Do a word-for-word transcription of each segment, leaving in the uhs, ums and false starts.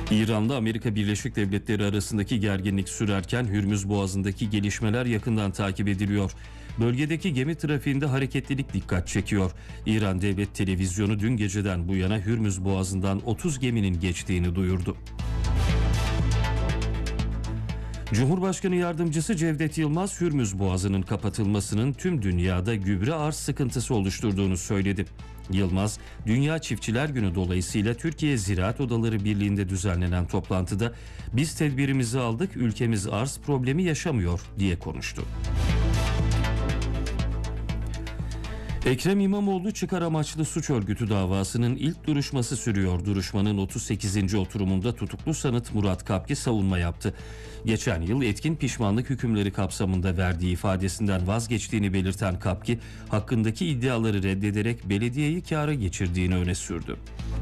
İran'la Amerika Birleşik Devletleri arasındaki gerginlik sürerken Hürmüz Boğazı'ndaki gelişmeler yakından takip ediliyor. Bölgedeki gemi trafiğinde hareketlilik dikkat çekiyor. İran Devlet Televizyonu dün geceden bu yana Hürmüz Boğazı'ndan otuz geminin geçtiğini duyurdu. Cumhurbaşkanı Yardımcısı Cevdet Yılmaz, Hürmüz Boğazı'nın kapatılmasının tüm dünyada gübre arz sıkıntısı oluşturduğunu söyledi. Yılmaz, Dünya Çiftçiler Günü dolayısıyla Türkiye Ziraat Odaları Birliği'nde düzenlenen toplantıda "Biz tedbirimizi aldık, ülkemiz arz problemi yaşamıyor" diye konuştu. Ekrem İmamoğlu çıkar amaçlı suç örgütü davasının ilk duruşması sürüyor. Duruşmanın otuz sekizinci oturumunda tutuklu sanık Murat Kapki savunma yaptı. Geçen yıl etkin pişmanlık hükümleri kapsamında verdiği ifadesinden vazgeçtiğini belirten Kapki, hakkındaki iddiaları reddederek belediyeyi kâra geçirdiğini öne sürdü.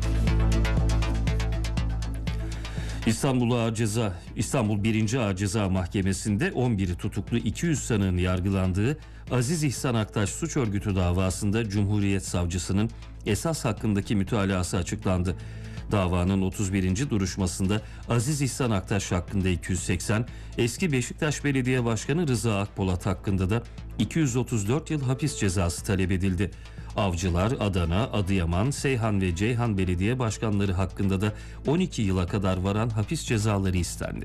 İstanbul Ağır Ceza İstanbul birinci Ağır Ceza Mahkemesi'nde on biri tutuklu iki yüz sanığın yargılandığı Aziz İhsan Aktaş suç örgütü davasında Cumhuriyet Savcısının esas hakkındaki mütalası açıklandı. Davanın otuz birinci duruşmasında Aziz İhsan Aktaş hakkında iki yüz seksen, eski Beşiktaş Belediye Başkanı Rıza Akpolat hakkında da iki yüz otuz dört yıl hapis cezası talep edildi. Avcılar, Adana, Adıyaman, Seyhan ve Ceyhan belediye başkanları hakkında da on iki yıla kadar varan hapis cezaları istendi.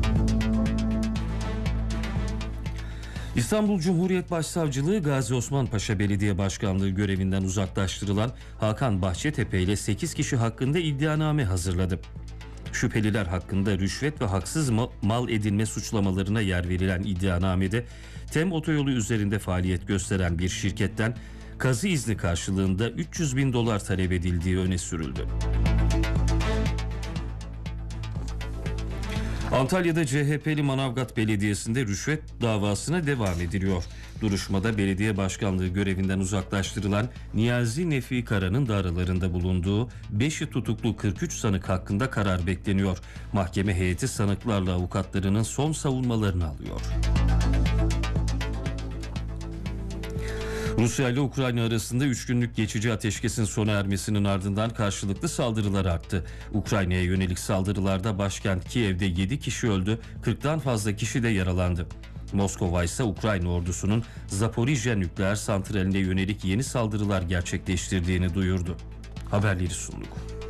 İstanbul Cumhuriyet Başsavcılığı Gazi Osman Paşa Belediye Başkanlığı görevinden uzaklaştırılan Hakan Bahçetepe ile sekiz kişi hakkında iddianame hazırladı. Şüpheliler hakkında rüşvet ve haksız mal edinme suçlamalarına yer verilen iddianamede Tem Otoyolu üzerinde faaliyet gösteren bir şirketten kazı izni karşılığında üç yüz bin dolar talep edildiği öne sürüldü. Antalya'da C H P'li Manavgat Belediyesi'nde rüşvet davasına devam ediliyor. Duruşmada belediye başkanlığı görevinden uzaklaştırılan Niyazi Nefi Kara'nın da aralarında bulunduğu beşi tutuklu kırk üç sanık hakkında karar bekleniyor. Mahkeme heyeti sanıklarla avukatlarının son savunmalarını alıyor. Rusya ile Ukrayna arasında üç günlük geçici ateşkesin sona ermesinin ardından karşılıklı saldırılar arttı. Ukrayna'ya yönelik saldırılarda başkent Kiev'de yedi kişi öldü, kırktan fazla kişi de yaralandı. Moskova ise Ukrayna ordusunun Zaporijya nükleer santraline yönelik yeni saldırılar gerçekleştirdiğini duyurdu. Haberleri sunduk.